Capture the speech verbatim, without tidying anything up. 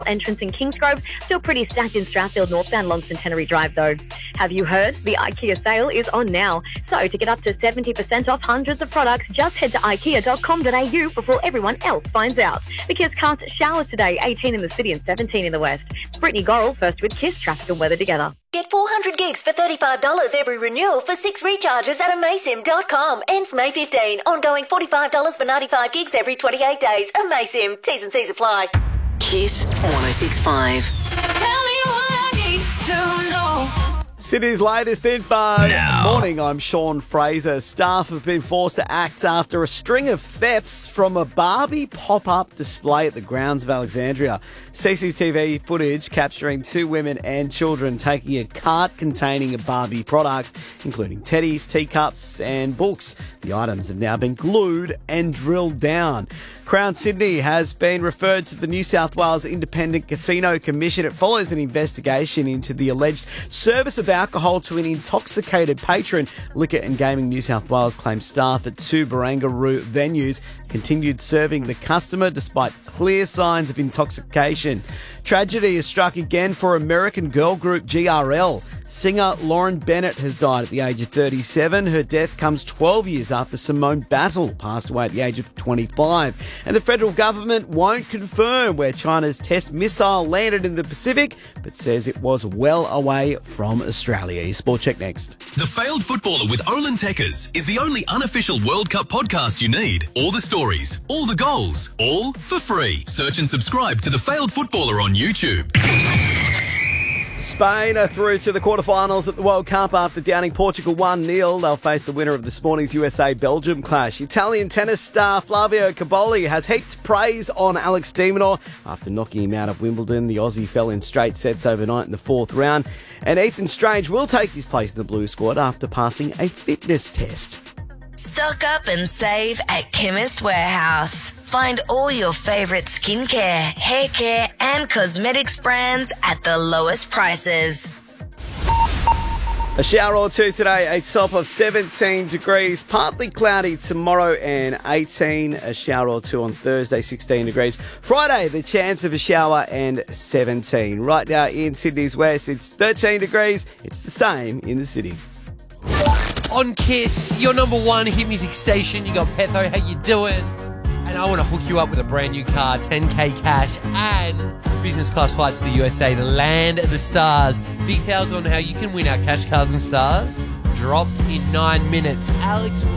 entrance in Kingsgrove. Still pretty stacked in Strathfield, northbound along Centenary Drive though. Have you heard? The IKEA sale is on now. So to get up to seventy percent off hundreds of products, just head to ikea dot com dot a u before everyone else finds out. The Kiss Cast showers today, eighteen in the city and seventeen in the west. Brittany Gorrell, first with Kiss, traffic and weather together. Get four hundred gigs for thirty-five dollars every renewal for six recharges at amaysim dot com. Ends May fifteenth. Ongoing forty-five dollars for ninety-five gigs every twenty-eight days. Amaysim. T's and C's apply. Kiss one oh six point five. Tell me what I need to know. Sydney's latest info. Now. Morning, I'm Sean Fraser. Staff have been forced to act after a string of thefts from a Barbie pop-up display at the grounds of Alexandria. C C T V footage capturing two women and children taking a cart containing Barbie products, including teddies, teacups and books. The items have now been glued and drilled down. Crown Sydney has been referred to the New South Wales Independent Casino Commission. It follows an investigation into the alleged service of alcohol to an intoxicated patron. Liquor and Gaming New South Wales claims staff at two Barangaroo venues continued serving the customer despite clear signs of intoxication. Tragedy has struck again for American girl group G R L. Singer Lauren Bennett has died at the age of thirty-seven. Her death comes twelve years after Simone Battle passed away at the age of twenty-five. And the federal government won't confirm where China's test missile landed in the Pacific, but says it was well away from Australia. Sport Check next. The Failed Footballer with Olin Tekkers is the only unofficial World Cup podcast you need. All the stories, all the goals, all for free. Search and subscribe to The Failed Footballer on YouTube. Spain are through to the quarterfinals at the World Cup after downing Portugal one nil. They'll face the winner of this morning's U S A-Belgium clash. Italian tennis star Flavio Cobolli has heaped praise on Alex de Minaur after knocking him out of Wimbledon. The Aussie fell in straight sets overnight in the fourth round. And Ethan Strange will take his place in the Blue squad after passing a fitness test. Stock up and save at Chemist Warehouse. Find all your favourite skincare, hair care and cosmetics brands at the lowest prices. A shower or two today, a top of seventeen degrees, partly cloudy tomorrow and eighteen. A shower or two on Thursday, sixteen degrees. Friday, the chance of a shower and seventeen. Right now in Sydney's west, it's thirteen degrees. It's the same in the city. On Kiss, your number one hit music station. You got Petho, how you doing? And I want to hook you up with a brand new car, ten K cash and business class flights to the U S A, the land of the stars. Details on how you can win our cash cars and stars drop in nine minutes. Alex